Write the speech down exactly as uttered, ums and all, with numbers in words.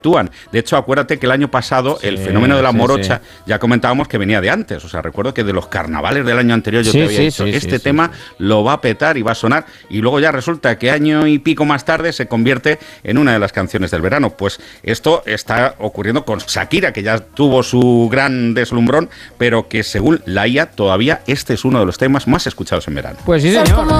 De hecho, acuérdate que el año pasado sí, el fenómeno de la morocha, sí, sí. ya comentábamos que venía de antes. O sea, recuerdo que de los carnavales del año anterior yo sí, te había sí, dicho, sí, este sí, tema sí, sí. lo va a petar y va a sonar. Y luego ya resulta que año y pico más tarde se convierte en una de las canciones del verano. Pues esto está ocurriendo con Shakira, que ya tuvo su gran deslumbrón, pero que según la I A todavía este es uno de los temas más escuchados en verano. Pues sí, señor.